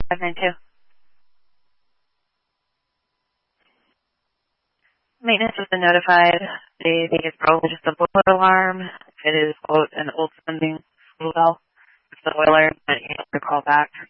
592. Maintenance has been notified. They think it's probably just a boiler alarm. If it is, quote, an old spending school bell, it's the boiler, but you have to call back.